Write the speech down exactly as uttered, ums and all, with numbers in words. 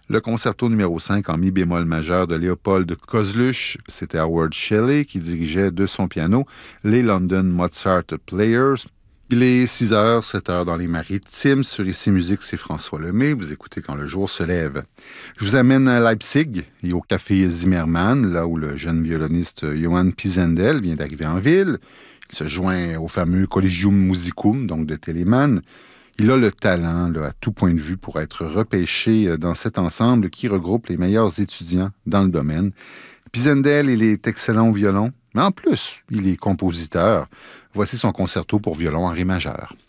Le concerto numéro cinq en mi bémol majeur de Léopold Kozluch, c'était Howard Shelley qui dirigeait de son piano les London Mozart Players. Il est six heures, sept heures dans les Maritimes. Sur Ici Musique, c'est François Lemay. Vous écoutez Quand le jour se lève. Je vous amène à Leipzig et au café Zimmermann, là où le jeune violoniste Johann Pisendel vient d'arriver en ville. Il se joint au fameux Collegium Musicum, donc de Telemann. Il a le talent, là, à tout point de vue, pour être repêché dans cet ensemble qui regroupe les meilleurs étudiants dans le domaine. Pisendel, il est excellent au violon, mais en plus, il est compositeur. Voici son concerto pour violon en ré majeur.